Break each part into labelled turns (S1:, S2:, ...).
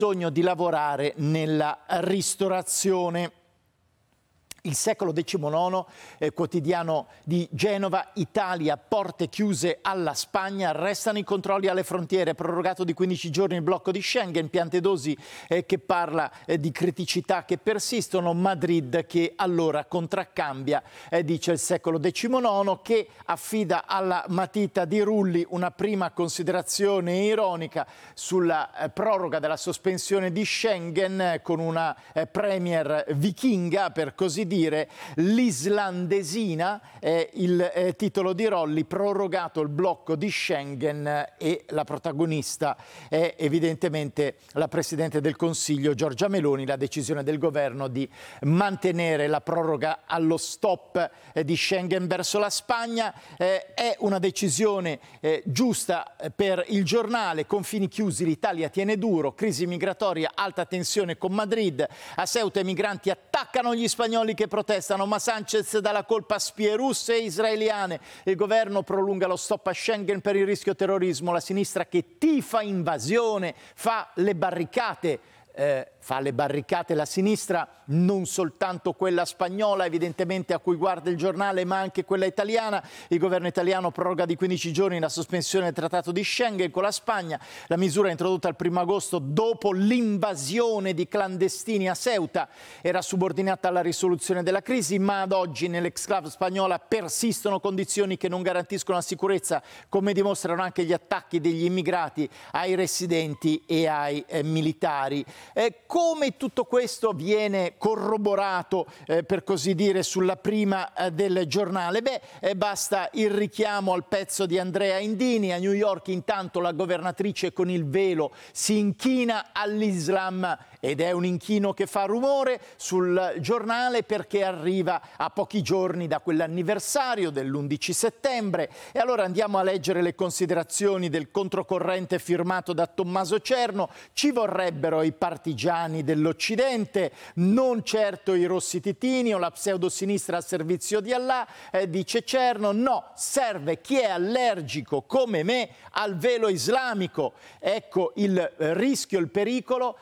S1: bisogno di lavorare nella ristorazione. Il Secolo XIX, quotidiano di Genova, Italia, porte chiuse alla Spagna, restano i controlli alle frontiere, prorogato di 15 giorni il blocco di Schengen, Piantedosi che parla di criticità che persistono, Madrid che allora contraccambia, dice il Secolo XIX, che affida alla matita di Rulli una prima considerazione ironica sulla proroga della sospensione di Schengen con una premier vichinga, per così dire, l'islandesina, il titolo di Rolli, prorogato il blocco di Schengen, e la protagonista è evidentemente la Presidente del Consiglio Giorgia Meloni. La decisione del governo di mantenere la proroga allo stop di Schengen verso la Spagna è una decisione giusta per il giornale. Confini chiusi, l'Italia tiene duro, crisi migratoria, alta tensione con Madrid, a Ceuta i migranti attaccano gli spagnoli che protestano, ma Sanchez dà la colpa a spie russe e israeliane. Il governo prolunga lo stop a Schengen per il rischio terrorismo. La sinistra che tifa invasione, fa le barricate la sinistra, non soltanto quella spagnola evidentemente a cui guarda il giornale, ma anche quella italiana. Il governo italiano proroga di 15 giorni la sospensione del trattato di Schengen con la Spagna. La misura introdotta il 1 agosto dopo l'invasione di clandestini a Ceuta era subordinata alla risoluzione della crisi, ma ad oggi nell'exclave spagnola persistono condizioni che non garantiscono la sicurezza, come dimostrano anche gli attacchi degli immigrati ai residenti e ai militari. Come tutto questo viene corroborato, per così dire, sulla prima del giornale? Basta il richiamo al pezzo di Andrea Indini. A New York intanto la governatrice con il velo si inchina all'Islam, ed è un inchino che fa rumore sul giornale perché arriva a pochi giorni da quell'anniversario dell'11 settembre. E allora andiamo a leggere le considerazioni del controcorrente firmato da Tommaso Cerno. Ci vorrebbero i partigiani dell'Occidente, non certo i rossititini o la pseudosinistra al servizio di Allah, dice Cerno. No, serve chi è allergico come me al velo islamico. Ecco il rischio, il pericolo,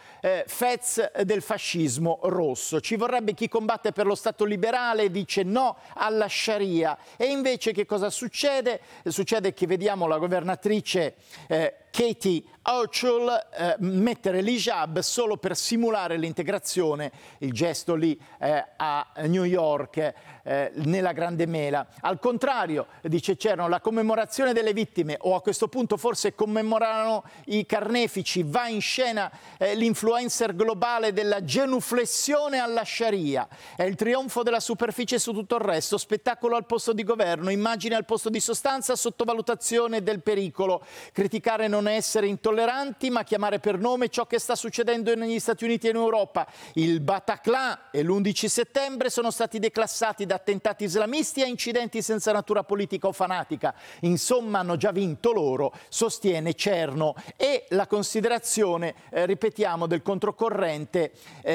S1: Fez del fascismo rosso. Ci vorrebbe chi combatte per lo Stato liberale e dice no alla Sharia. E invece che cosa succede? Succede che vediamo la governatrice Katie Hochul mettere l'hijab solo per simulare l'integrazione, il gesto lì a New York, nella Grande Mela. Al contrario, dice Cerno, la commemorazione delle vittime, o a questo punto forse commemorano i carnefici, va in scena l'influencer globale della genuflessione alla Sharia. È il trionfo della superficie su tutto il resto, spettacolo al posto di governo, immagine al posto di sostanza, sottovalutazione del pericolo. Criticare non è essere intolleranti, ma chiamare per nome ciò che sta succedendo negli Stati Uniti e in Europa. Il Bataclan e l'11 settembre sono stati declassati da attentati islamisti a incidenti senza natura politica o fanatica. Insomma, hanno già vinto loro, sostiene Cerno. E la considerazione, ripetiamo, del controcorrente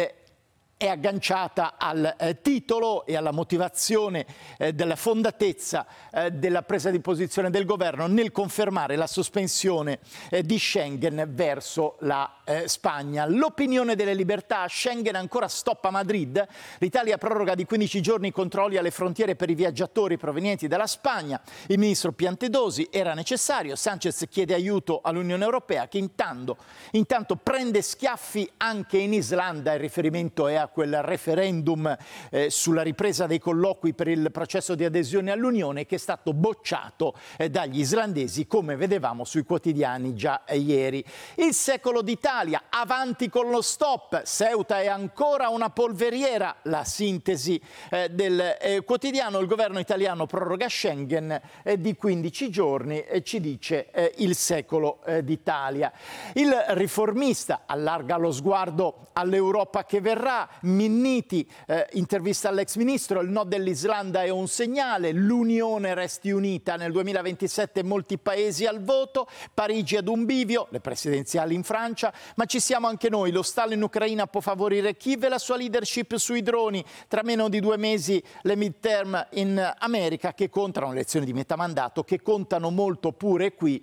S1: è agganciata al titolo e alla motivazione della fondatezza della presa di posizione del governo nel confermare la sospensione di Schengen verso la Spagna. L'opinione delle libertà: Schengen ancora stop a Madrid, l'Italia proroga di 15 giorni i controlli alle frontiere per i viaggiatori provenienti dalla Spagna, il ministro Piantedosi: era necessario, Sanchez chiede aiuto all'Unione Europea che intanto prende schiaffi anche in Islanda. Il riferimento è a quel referendum sulla ripresa dei colloqui per il processo di adesione all'Unione che è stato bocciato dagli islandesi, come vedevamo sui quotidiani già ieri. Il Secolo d'Italia: avanti con lo stop, Ceuta è ancora una polveriera. La sintesi del quotidiano: il governo italiano proroga Schengen di 15 giorni, ci dice il Secolo d'Italia. Il Riformista allarga lo sguardo all'Europa che verrà. Minniti, intervista all'ex ministro, il no dell'Islanda è un segnale, l'Unione resti unita, nel 2027 molti paesi al voto, Parigi ad un bivio, le presidenziali in Francia, ma ci siamo anche noi, lo stallo in Ucraina può favorire Kiev e la sua leadership sui droni, tra meno di 2 mesi le midterm in America che contano, elezioni di metà mandato, che contano molto pure qui,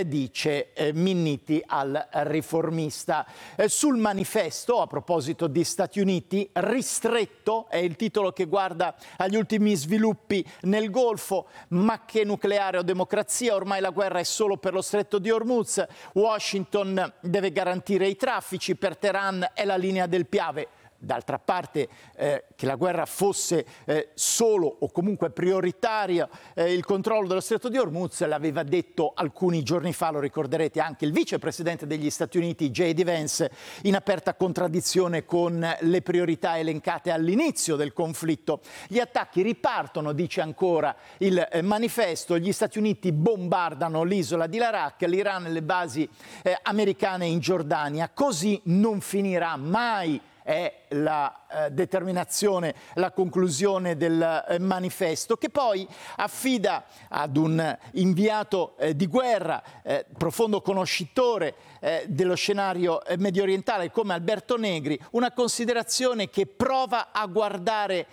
S1: dice Minniti al Riformista. Sul manifesto, a proposito di Stati Uniti, ristretto è il titolo che guarda agli ultimi sviluppi nel Golfo, ma che nucleare o democrazia, ormai la guerra è solo per lo stretto di Hormuz, Washington deve garantire i traffici, per Teheran è la linea del Piave. D'altra parte che la guerra fosse solo o comunque prioritaria il controllo dello stretto di Hormuz l'aveva detto alcuni giorni fa, lo ricorderete, anche il vicepresidente degli Stati Uniti J.D. Vance, in aperta contraddizione con le priorità elencate all'inizio del conflitto. Gli attacchi ripartono, dice ancora il manifesto, gli Stati Uniti bombardano l'isola di Larak, l'Iran e le basi americane in Giordania. Così non finirà mai. È la determinazione, la conclusione del manifesto, che poi affida ad un inviato di guerra, profondo conoscitore dello scenario medio orientale come Alberto Negri, una considerazione che prova a guardare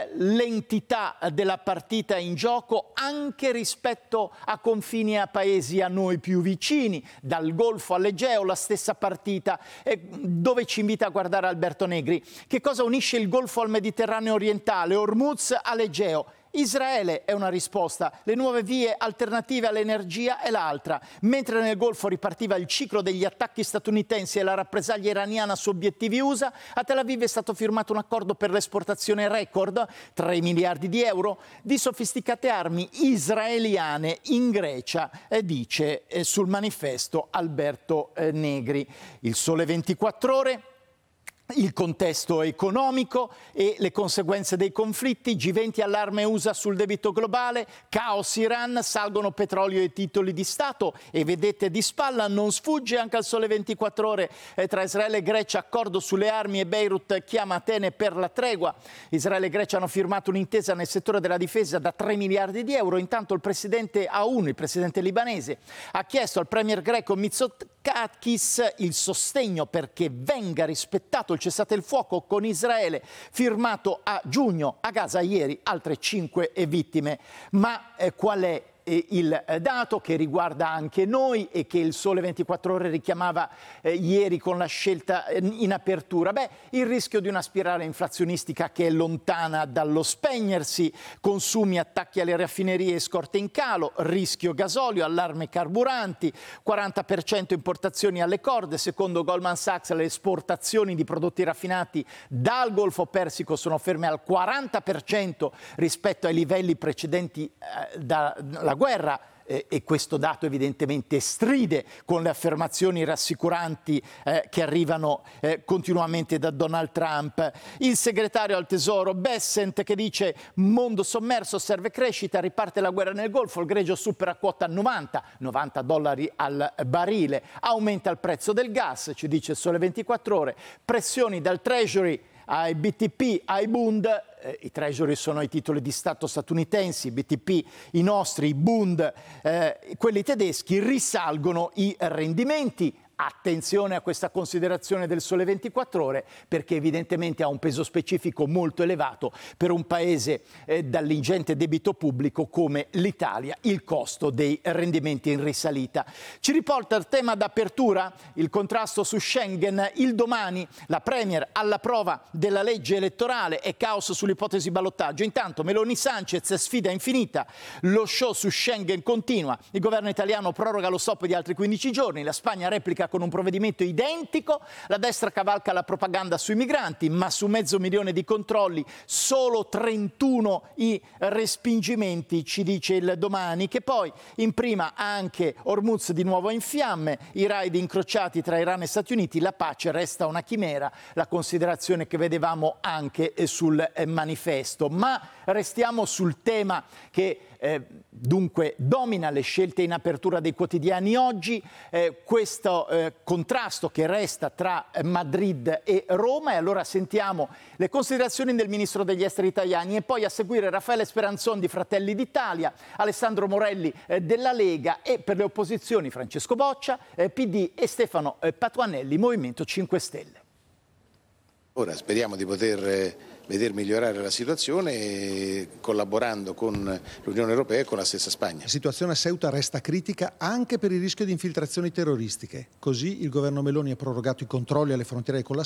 S1: l'entità della partita in gioco anche rispetto a confini e a paesi a noi più vicini, dal Golfo all'Egeo, la stessa partita, dove ci invita a guardare Alberto Negri. Che cosa unisce il Golfo al Mediterraneo orientale, Hormuz all'Egeo? Israele è una risposta, le nuove vie alternative all'energia è l'altra. Mentre nel Golfo ripartiva il ciclo degli attacchi statunitensi e la rappresaglia iraniana su obiettivi USA, a Tel Aviv è stato firmato un accordo per l'esportazione record, 3 miliardi di euro, di sofisticate armi israeliane in Grecia, dice sul manifesto Alberto Negri. Il Sole 24 Ore. Il contesto economico e le conseguenze dei conflitti, G20 allarme USA sul debito globale, caos Iran, salgono petrolio e titoli di Stato e vedete di spalla, non sfugge anche al Sole 24 Ore tra Israele e Grecia, accordo sulle armi e Beirut chiama Atene per la tregua. Israele e Grecia hanno firmato un'intesa nel settore della difesa da 3 miliardi di euro, intanto il presidente Aoun, il presidente libanese, ha chiesto al premier greco Mitsotakis il sostegno perché venga rispettato il cessate il fuoco con Israele firmato a giugno a Gaza ieri, altre 5 vittime. Ma qual è il dato che riguarda anche noi e che il Sole 24 Ore richiamava ieri con la scelta in apertura? Il rischio di una spirale inflazionistica che è lontana dallo spegnersi, consumi, attacchi alle raffinerie e scorte in calo, rischio gasolio, allarme carburanti, 40% importazioni alle corde, secondo Goldman Sachs le esportazioni di prodotti raffinati dal Golfo Persico sono ferme al 40% rispetto ai livelli precedenti dalla guerra, e questo dato evidentemente stride con le affermazioni rassicuranti che arrivano continuamente da Donald Trump. Il segretario al Tesoro Bessent che dice mondo sommerso, serve crescita, riparte la guerra nel Golfo, il greggio supera quota $90 al barile, aumenta il prezzo del gas, ci dice il Sole 24 Ore, pressioni dal Treasury ai BTP, ai Bund, i Treasury sono i titoli di Stato statunitensi, i BTP i nostri, i Bund quelli tedeschi, risalgono i rendimenti. Attenzione a questa considerazione del Sole 24 Ore perché evidentemente ha un peso specifico molto elevato per un paese dall'ingente debito pubblico come l'Italia, il costo dei rendimenti in risalita. Ci riporta il tema d'apertura, il contrasto su Schengen, il domani la Premier alla prova della legge elettorale e caos sull'ipotesi ballottaggio. Intanto Meloni Sanchez sfida infinita, lo show su Schengen continua, il governo italiano proroga lo stop di altri 15 giorni, la Spagna replica con un provvedimento identico, la destra cavalca la propaganda sui migranti, ma su 500.000 di controlli solo 31 i respingimenti, ci dice il Domani, che poi imprima anche Hormuz di nuovo in fiamme, i raid incrociati tra Iran e Stati Uniti, la pace resta una chimera, la considerazione che vedevamo anche sul manifesto. Ma restiamo sul tema che dunque domina le scelte in apertura dei quotidiani oggi, questo contrasto che resta tra Madrid e Roma, e allora sentiamo le considerazioni del ministro degli esteri italiani e poi a seguire Raffaele Speranzon di Fratelli d'Italia, Alessandro Morelli della Lega e per le opposizioni Francesco Boccia, PD e Stefano Patuanelli, Movimento 5 Stelle.
S2: Ora speriamo di poter veder migliorare la situazione collaborando con l'Unione Europea e con la stessa Spagna.
S3: La situazione a Ceuta resta critica anche per il rischio di infiltrazioni terroristiche. Così il governo Meloni ha prorogato i controlli alle frontiere con la